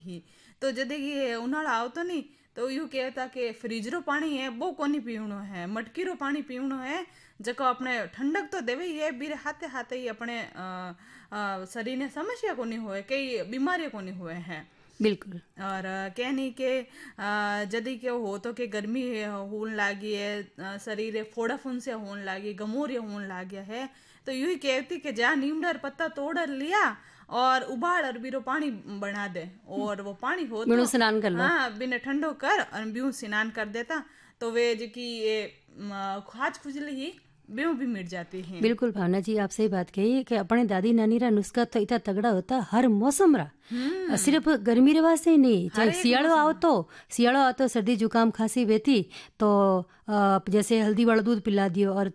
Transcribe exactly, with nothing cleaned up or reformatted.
ही। तो जदे कि उनाळा आवतो नी तो यूं कहता कि फ्रिज रो पानी है वो कोनी पीवणो है, मटकी रो पानी पीवणो है जको अपने ठंडक तो देवे ही है, बीरे हाथे हाथे ही अपने अ, अ, शरीर ने समस्या कोनी होए, कई बीमारी कोनी होए हैं। बिल्कुल। और कहनी के जदी के हो तो के गर्मी होने लागी है, अ, शरीर फोड़ा फुंसे होने लागी, गमोरिया होने लागे है, तो यूं ही कहती कि जा नीमडर पत्ता तोड़ लिया और उबाल और बीरो पानी बना दे, और वो पानी हो बिनु तो स्नान कर लो। हाँ बिना ठंडो कर और ब्यूं स्नान कर देता तो वे जो कि ये म, खाज खुजली ही ब्यूं भी मिट जाती है। बिल्कुल भावना जी, आप सही बात कही कि अपने दादी नानी रा नुस्खा तो इतना तगड़ा होता हर मौसम रा, हम्म सिर्फ गर्मी रे वास्ते ही नहीं, हर चाहे एक सियाड़ो आओ मौसम तो सियाड़ो आओ तो सर्दी जुकाम खांसी बेती तो अ, जैसे हल्दी वाला दूध पिला दियो और